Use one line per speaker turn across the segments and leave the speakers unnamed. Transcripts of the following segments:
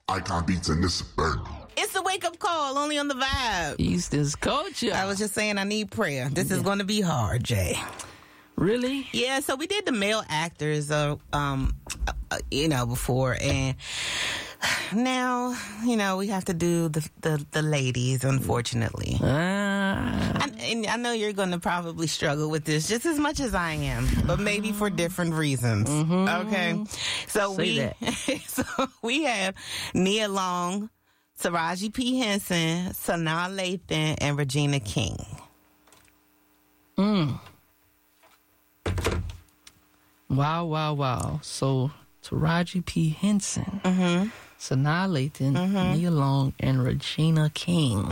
Icon Beats and this burn.
It's the wake-up call, only on the Vibe.
Easton's culture.
I was just saying I need prayer. This is going to be hard, Jay.
Really?
Yeah, so we did the male actors, before, and now, we have to do the ladies, unfortunately. And I know you're going to probably struggle with this just as much as I am, but maybe for different reasons. Mm-hmm. Okay? So we have Nia Long, Taraji P. Henson, Sanaa Lathan, and Regina King.
Wow. So, Taraji P. Henson, Sanaa Lathan, Nia Long, and Regina King.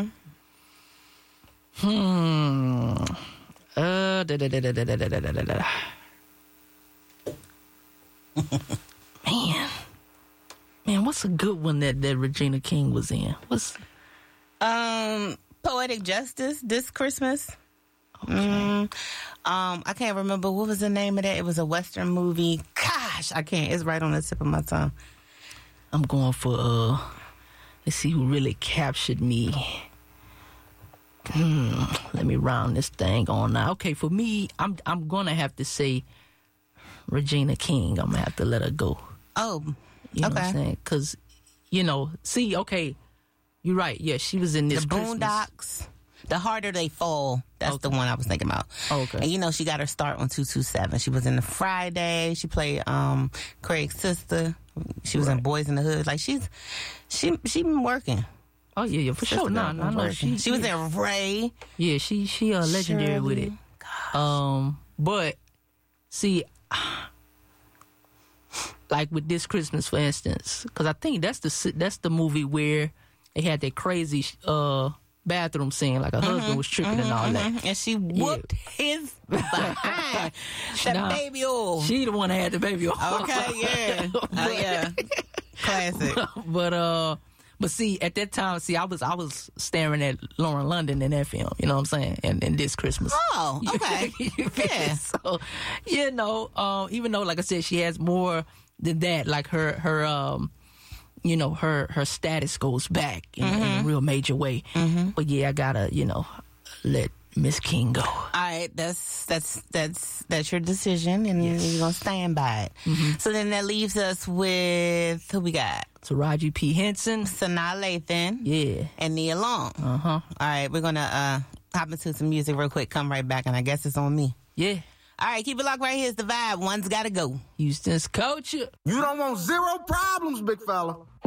Man, what's a good one that Regina King was in?
Poetic Justice this Christmas.
Okay.
I can't remember what was the name of that. It was a Western movie. Gosh, I can't. It's right on the tip of my tongue.
I'm going for let's see who really captured me. Let me round this thing on now. Okay, for me, I'm gonna have to say Regina King. I'm gonna have to let her go.
Oh,
you know what I'm saying? Because, okay, you're right. Yeah, she was in this
The Boondocks. The Harder They Fall. That's the one I was thinking about.
Okay.
And she got her start on 227. She was in The Friday. She played Craig's sister. She was in Boys in the Hood. Like she been working.
Oh yeah, for sure. No, no. She
was in Ray.
Yeah, she legendary
Shirley.
with it. Gosh. But see, like with This Christmas, for instance, because I think that's the movie where they had that crazy bathroom scene, like her husband was tripping and all that,
and she whooped his behind. Baby oil.
She the one that had the baby oil.
Okay, yeah, yeah, classic.
But see, at that time, I was staring at Lauren London in that film. You know what I'm saying? And This Christmas.
Oh, okay. Yeah.
So, even though, like I said, she has more than that. Like her status goes back in a real major way. Mm-hmm. But yeah, I gotta, let Miss King go.
All right, that's your decision, and you're gonna stand by it. Mm-hmm. So then that leaves us with who we got?
Taraji P. Henson,
Sanaa Lathan,
yeah,
and Nia Long. All right, we're gonna hop into some music real quick. Come right back, and I guess it's on me.
Yeah.
All right, keep it locked right here. It's the Vibe. One's gotta go.
Houston's culture.
You don't want zero problems, big fella.